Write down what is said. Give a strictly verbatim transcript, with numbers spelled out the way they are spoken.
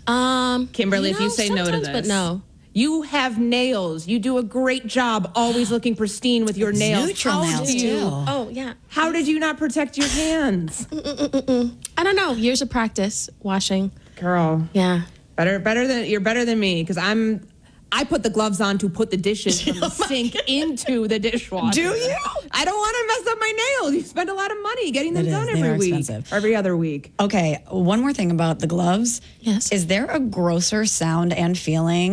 Um, Kimberly, you if you know, say no to sometimes, this. but no. You have nails. You do a great job always looking pristine with your nails. Neutral How nails, do you, too. Oh, yeah. How did you not protect your hands? I don't know. Years of practice washing. Girl. Yeah. Better better than you're better than me because I'm I put the gloves on to put the dishes from the sink into the dishwasher. Do you? I don't want to mess up my nails. You spend a lot of money getting them It is. done They every are week. expensive. Or every other week. Okay, one more thing about the gloves. Yes. Is there a grosser sound and feeling